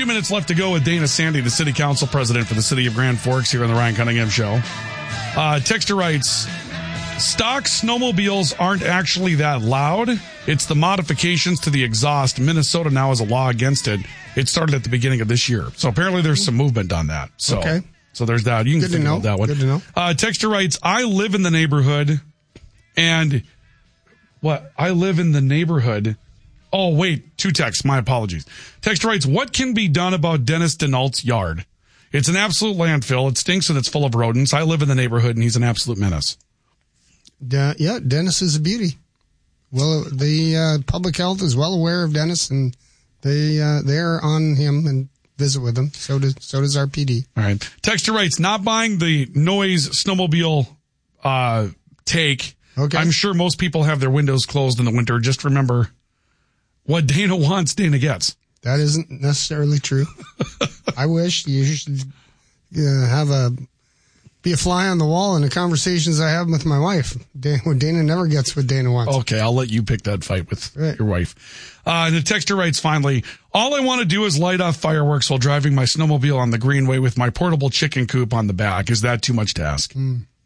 few minutes left to go with Dana Sandy, the city council president for the city of Grand Forks, here on the Ryan Cunningham Show. Texter writes, stock snowmobiles aren't actually that loud. It's the modifications to the exhaust. Minnesota now has a law against it. It started at the beginning of this year. So apparently there's some movement on that. So, okay. So there's that. You can think about that one. Good to know. Texter writes, I live in the neighborhood and I live in the neighborhood. Oh, wait, 2 texts. My apologies. Texter writes, what can be done about Dennis Denault's yard? It's an absolute landfill. It stinks and it's full of rodents. I live in the neighborhood and he's an absolute menace. Yeah, Dennis is a beauty. Well, the public health is well aware of Dennis, and they're on him and visit with him. So does our PD. All right. Texter writes, not buying the noise snowmobile take. Okay. I'm sure most people have their windows closed in the winter. Just remember, what Dana wants, Dana gets. That isn't necessarily true. I wish you should be a fly on the wall in the conversations I have with my wife. Dana never gets what Dana wants. Okay, I'll let you pick that fight with your wife. And the texter writes, finally, all I want to do is light off fireworks while driving my snowmobile on the greenway with my portable chicken coop on the back. Is that too much to ask?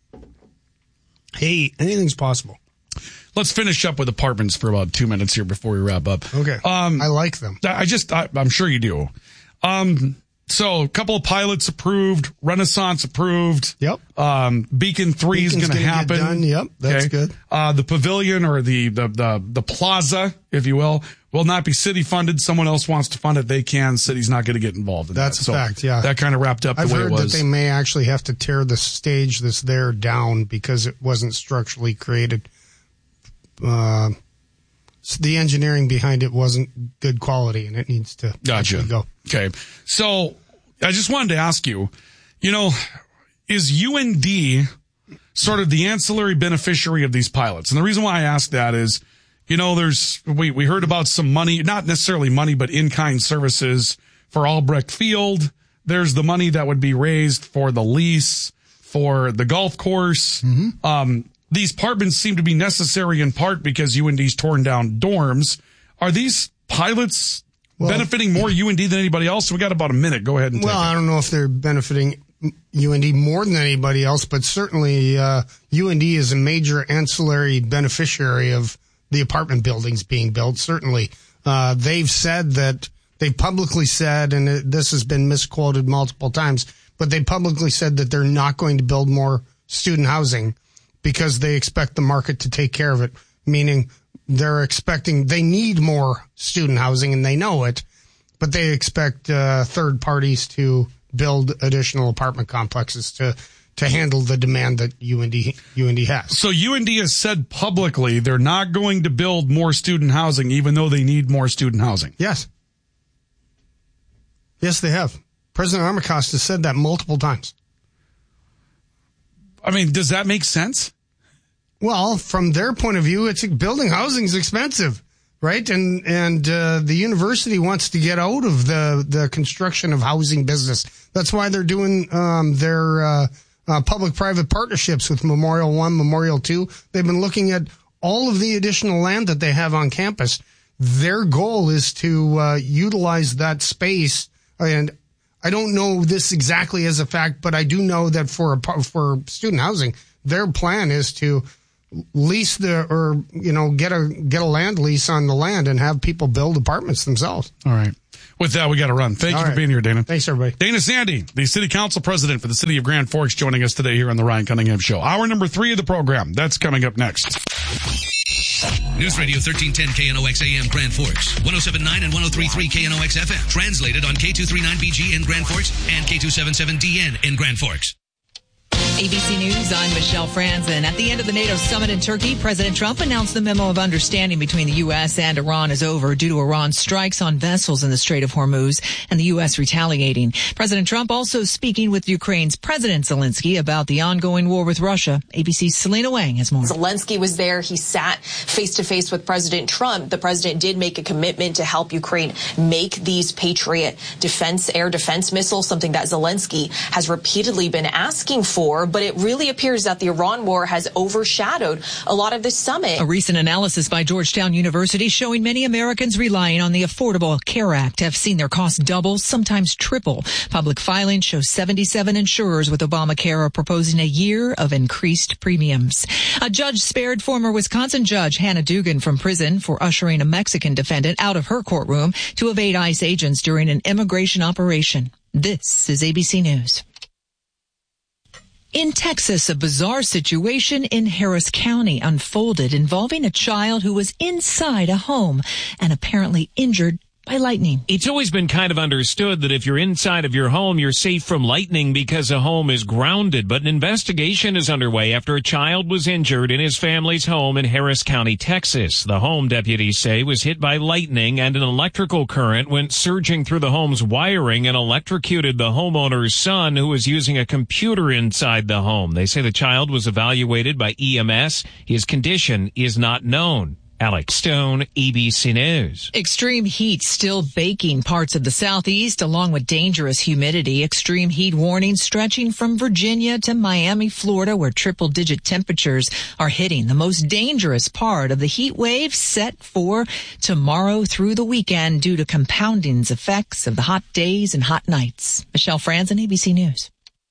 Hey, anything's possible. Let's finish up with apartments for about 2 minutes here before we wrap up. Okay. I like them. I'm sure you do. So a couple of pilots approved, Renaissance approved. Yep. Beacon 3 is going to happen. Get done. Yep. That's good. The pavilion or the plaza, if you will not be city funded. Someone else wants to fund it. They can. City's not going to get involved in that. That's a fact. Yeah. That kind of wrapped up the way it was. I've heard that they may actually have to tear the stage that's there down because it wasn't structurally created. So the engineering behind it wasn't good quality, and it needs to go. Okay. So I just wanted to ask you, is UND sort of the ancillary beneficiary of these pilots? And the reason why I ask that is, we heard about some money, not necessarily money, but in-kind services for Albrecht Field. There's the money that would be raised for the lease for the golf course. Mm-hmm. These apartments seem to be necessary in part because UND's torn down dorms. Are these pilots benefiting more UND than anybody else? So we got about a minute. Go ahead and take it. I don't know if they're benefiting UND more than anybody else, but certainly UND is a major ancillary beneficiary of the apartment buildings being built. Certainly. They've publicly said, and this has been misquoted multiple times, but they publicly said that they're not going to build more student housing because they expect the market to take care of it, meaning they need more student housing and they know it, but they expect third parties to build additional apartment complexes to handle the demand that UND has. So UND has said publicly they're not going to build more student housing even though they need more student housing. Yes. Yes, they have. President Armacost has said that multiple times. I mean, does that make sense? Well, from their point of view, building housing is expensive, right? And the university wants to get out of the construction of housing business. That's why they're doing their public-private partnerships with Memorial 1, Memorial 2. They've been looking at all of the additional land that they have on campus. Their goal is to utilize that space. And I don't know this exactly as a fact, but I do know that for student housing, their plan is to lease get a land lease on the land and have people build apartments themselves. All right. With that, we got to run. Thank you for being here, Dana. Thanks, everybody. Dana Sandy, the city council president for the city of Grand Forks, joining us today here on the Ryan Cunningham Show. Hour number 3 of the program. That's coming up next. News Radio 1310 KNOX AM Grand Forks, 107.9 and 103.3 KNOX FM. Translated on K239BG in Grand Forks and K277DN in Grand Forks. ABC News, I'm Michelle Franzen. At the end of the NATO summit in Turkey, President Trump announced the memo of understanding between the U.S. and Iran is over due to Iran's strikes on vessels in the Strait of Hormuz and the U.S. retaliating. President Trump also speaking with Ukraine's President Zelensky about the ongoing war with Russia. ABC's Selena Wang has more. Zelensky was there. He sat face-to-face with President Trump. The president did make a commitment to help Ukraine make these Patriot air defense missiles, something that Zelensky has repeatedly been asking for. but it really appears that the Iran war has overshadowed a lot of this summit. A recent analysis by Georgetown University showing many Americans relying on the Affordable Care Act have seen their costs double, sometimes triple. Public filings show 77 insurers with Obamacare are proposing a year of increased premiums. A judge spared former Wisconsin judge Hannah Dugan from prison for ushering a Mexican defendant out of her courtroom to evade ICE agents during an immigration operation. This is ABC News. In Texas, a bizarre situation in Harris County unfolded involving a child who was inside a home and apparently injured by lightning. It's always been kind of understood that if you're inside of your home, you're safe from lightning because a home is grounded. But an investigation is underway after a child was injured in his family's home in Harris County, Texas. The home, deputies say, was hit by lightning and an electrical current went surging through the home's wiring and electrocuted the homeowner's son, who was using a computer inside the home. They say the child was evaluated by EMS. His condition is not known. Alex Stone, ABC News. Extreme heat still baking parts of the southeast, along with dangerous humidity. Extreme heat warnings stretching from Virginia to Miami, Florida, where triple-digit temperatures are hitting. The most dangerous part of the heat wave set for tomorrow through the weekend due to compounding effects of the hot days and hot nights. Michelle Franzen, ABC News.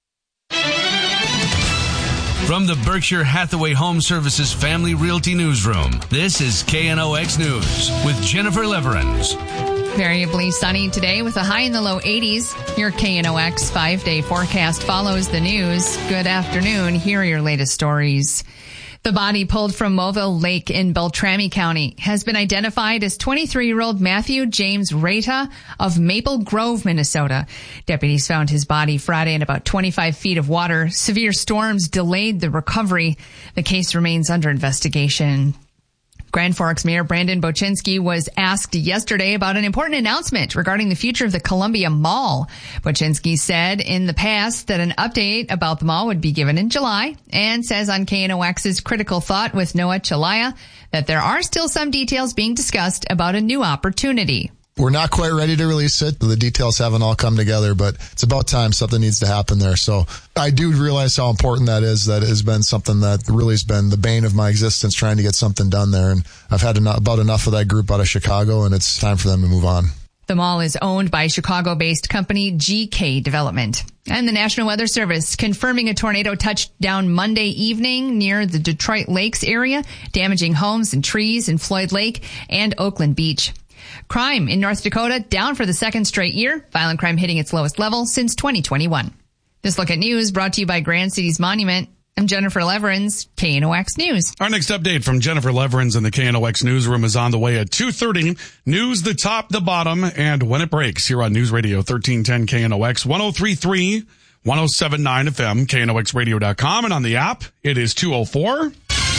From the Berkshire Hathaway Home Services Family Realty Newsroom, this is KNOX News with Jennifer Leverins. Variably sunny today with a high in the low 80s. Your KNOX 5-day forecast follows the news. Good afternoon. Here are your latest stories. The body pulled from Mobile Lake in Beltrami County has been identified as 23-year-old Matthew James Rata of Maple Grove, Minnesota. Deputies found his body Friday in about 25 feet of water. Severe storms delayed the recovery. The case remains under investigation. Grand Forks Mayor Brandon Boczynski was asked yesterday about an important announcement regarding the future of the Columbia Mall. Boczynski said in the past that an update about the mall would be given in July, and says on KNOX's Critical Thought with Noah Chalaya that there are still some details being discussed about a new opportunity. We're not quite ready to release it. The details haven't all come together, but it's about time something needs to happen there. So I do realize how important that is. That has been something that really has been the bane of my existence, trying to get something done there. And I've had about enough of that group out of Chicago, and it's time for them to move on. The mall is owned by Chicago-based company GK Development. And the National Weather Service confirming a tornado touched down Monday evening near the Detroit Lakes area, damaging homes and trees in Floyd Lake and Oakland Beach. Crime in North Dakota down for the second straight year. Violent crime hitting its lowest level since 2021. This Look at News brought to you by Grand Cities Monument. I'm Jennifer Leverins, KNOX News. Our next update from Jennifer Leverins in the KNOX newsroom is on the way at 2:30. News, the top, the bottom, and when it breaks here on News Radio 1310 KNOX 103.3, 107.9 FM, KNOXradio.com, and on the app, it is 2:04.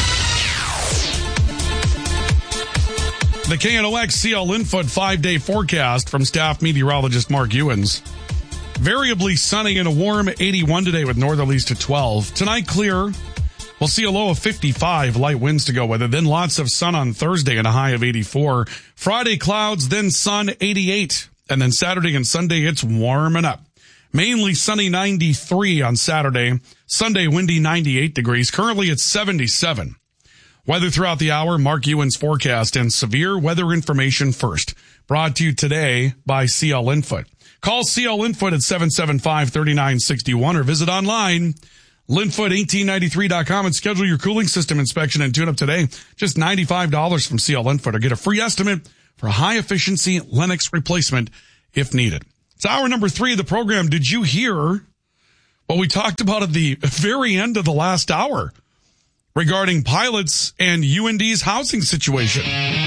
The KNOX CL Infoot 5-day forecast from staff meteorologist Mark Ewens. Variably sunny and a warm 81 today with northerlies to 12. Tonight, clear. We'll see a low of 55, light winds to go with it. Then lots of sun on Thursday and a high of 84. Friday, clouds, then sun, 88. And then Saturday and Sunday, it's warming up. Mainly sunny, 93 on Saturday. Sunday, windy, 98 degrees. Currently, it's 77. Weather throughout the hour, Mark Ewens forecast and severe weather information first. Brought to you today by CL Infoot. Call CL Infoot at 775-3961 or visit online, linfoot1893.com, and schedule your cooling system inspection and tune up today. Just $95 from CL Infoot, or get a free estimate for a high-efficiency Lennox replacement if needed. It's hour number 3 of the program. Did you hear what we talked about at the very end of the last hour regarding pilots and UND's housing situation?